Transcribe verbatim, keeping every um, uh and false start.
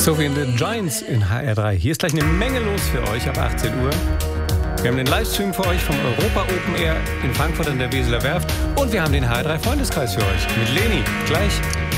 Sophie and the Giants in H R drei. Hier ist gleich eine Menge los für euch ab achtzehn Uhr. Wir haben den Livestream für euch vom Europa Open Air in Frankfurt an der Weseler Werft. Und wir haben den H R drei Freundeskreis für euch mit Leni. Gleich.